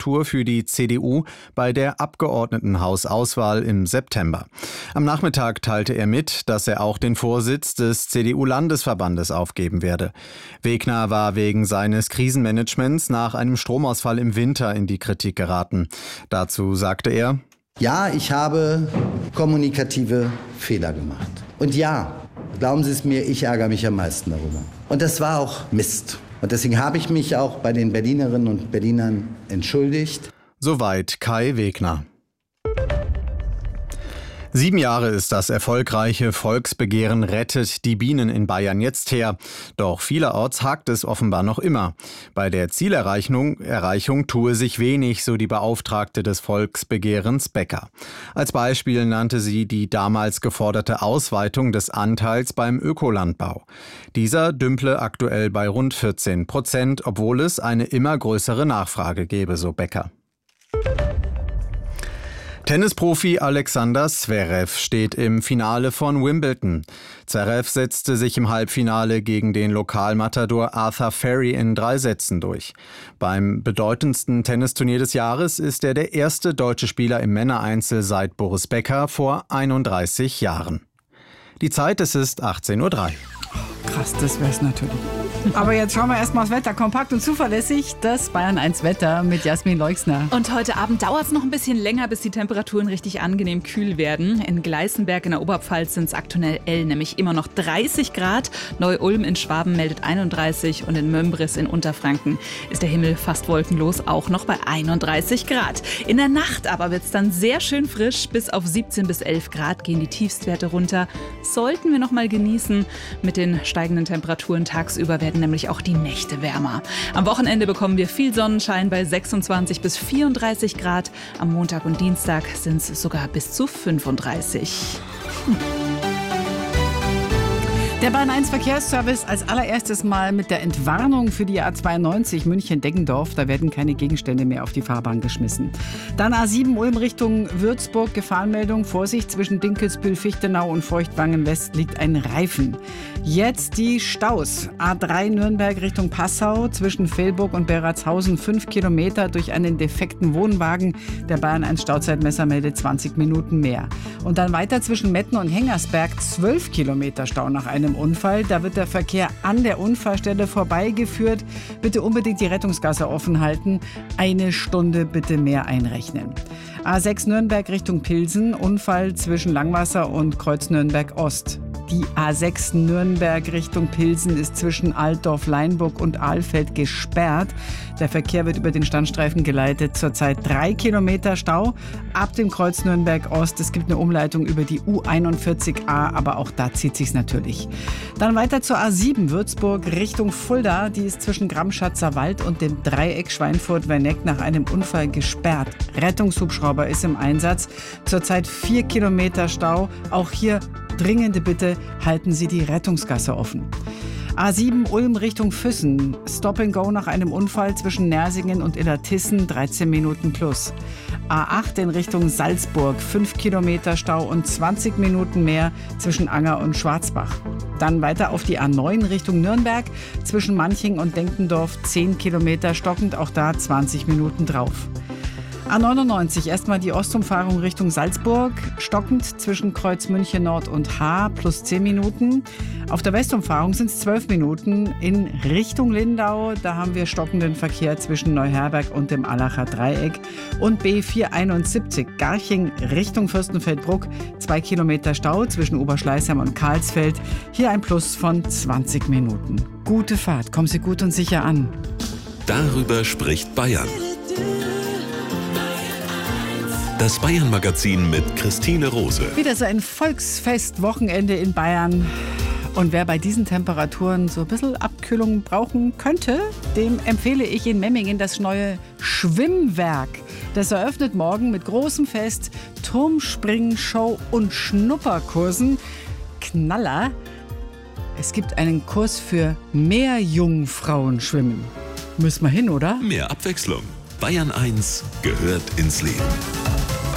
Kandidatur für die CDU bei der Abgeordnetenhausauswahl im September. Am Nachmittag teilte er mit, dass er auch den Vorsitz des CDU-Landesverbandes aufgeben werde. Wegner war wegen seines Krisenmanagements nach einem Stromausfall im Winter in die Kritik geraten. Dazu sagte er: Ja, ich habe kommunikative Fehler gemacht. Und ja, glauben Sie es mir, ich ärgere mich am meisten darüber. Und das war auch Mist. Und deswegen habe ich mich auch bei den Berlinerinnen und Berlinern entschuldigt. Soweit Kai Wegner. 7 Jahre ist das erfolgreiche Volksbegehren Rettet die Bienen in Bayern jetzt her. Doch vielerorts hakt es offenbar noch immer. Bei der Zielerreichung tue sich wenig, so die Beauftragte des Volksbegehrens Becker. Als Beispiel nannte sie die damals geforderte Ausweitung des Anteils beim Ökolandbau. Dieser dümple aktuell bei rund 14%, obwohl es eine immer größere Nachfrage gebe, so Becker. Tennisprofi Alexander Zverev steht im Finale von Wimbledon. Zverev setzte sich im Halbfinale gegen den Lokalmatador Arthur Ferry in 3 Sätzen durch. Beim bedeutendsten Tennisturnier des Jahres ist er der erste deutsche Spieler im Männereinzel seit Boris Becker vor 31 Jahren. Die Zeit, es ist 18:03 Uhr. Krass, das wär's natürlich. Aber jetzt schauen wir erstmal aufs Wetter. Kompakt und zuverlässig, das Bayern 1 Wetter mit Jasmin Leixner. Und heute Abend dauert es noch ein bisschen länger, bis die Temperaturen richtig angenehm kühl werden. In Gleißenberg in der Oberpfalz sind es aktuell nämlich immer noch 30 Grad. Neu-Ulm in Schwaben meldet 31 und in Mömbris in Unterfranken ist der Himmel fast wolkenlos, auch noch bei 31 Grad. In der Nacht aber wird es dann sehr schön frisch. Bis auf 17 bis 11 Grad gehen die Tiefstwerte runter. Sollten wir noch mal genießen. Mit den steigenden Temperaturen tagsüber werden nämlich auch die Nächte wärmer. Am Wochenende bekommen wir viel Sonnenschein bei 26 bis 34 Grad. Am Montag und Dienstag sind es sogar bis zu 35. Der Bayern 1 Verkehrsservice als allererstes mal mit der Entwarnung für die A92 München-Deggendorf. Da werden keine Gegenstände mehr auf die Fahrbahn geschmissen. Dann A7 Ulm Richtung Würzburg. Gefahrenmeldung. Vorsicht, zwischen Dinkelsbühl, Fichtenau und Feuchtwangen West liegt ein Reifen. Jetzt die Staus. A3 Nürnberg Richtung Passau. Zwischen Velburg und Beratshausen 5 Kilometer durch einen defekten Wohnwagen. Der Bayern 1 Stauzeitmesser meldet 20 Minuten mehr. Und dann weiter zwischen Metten und Hengersberg 12 Kilometer Stau nach einem Unfall. Da wird der Verkehr an der Unfallstelle vorbeigeführt. Bitte unbedingt die Rettungsgasse offen halten. 1 Stunde bitte mehr einrechnen. A6 Nürnberg Richtung Pilsen. Unfall zwischen Langwasser und Kreuz Nürnberg Ost. Die A6 Nürnberg Richtung Pilsen ist zwischen Altdorf-Leinburg und Ahlfeld gesperrt. Der Verkehr wird über den Standstreifen geleitet. Zurzeit 3 Kilometer Stau ab dem Kreuz Nürnberg Ost. Es gibt eine Umleitung über die U41a, aber auch da zieht sich's natürlich. Dann weiter zur A7 Würzburg Richtung Fulda. Die ist zwischen Gramschatzer Wald und dem Dreieck Schweinfurt-Werneck nach einem Unfall gesperrt. Rettungshubschrauber ist im Einsatz. Zurzeit 4 Kilometer Stau. Auch hier dringende Bitte, halten Sie die Rettungsgasse offen. A7 Ulm Richtung Füssen. Stop and Go nach einem Unfall zwischen Nersingen und Illertissen, 13 Minuten plus. A8 in Richtung Salzburg, 5 Kilometer Stau und 20 Minuten mehr zwischen Anger und Schwarzbach. Dann weiter auf die A9 Richtung Nürnberg, zwischen Manching und Denkendorf 10 Kilometer stockend, auch da 20 Minuten drauf. A99, erstmal die Ostumfahrung Richtung Salzburg, stockend zwischen Kreuz München Nord und Haar, plus 10 Minuten. Auf der Westumfahrung sind es 12 Minuten in Richtung Lindau. Da haben wir stockenden Verkehr zwischen Neuherberg und dem Allacher Dreieck. Und B471, Garching Richtung Fürstenfeldbruck, 2 Kilometer Stau zwischen Oberschleißheim und Karlsfeld. Hier ein Plus von 20 Minuten. Gute Fahrt, kommen Sie gut und sicher an. Darüber spricht Bayern. Das Bayern-Magazin mit Christine Rose. Wieder so ein Volksfest-Wochenende in Bayern. Und wer bei diesen Temperaturen so ein bisschen Abkühlung brauchen könnte, dem empfehle ich in Memmingen das neue Schwimmwerk. Das eröffnet morgen mit großem Fest, Turmspringen, Show und Schnupperkursen. Knaller! Es gibt einen Kurs für Meerjungfrauenschwimmen. Müssen wir hin, oder? Mehr Abwechslung. Bayern 1 gehört ins Leben.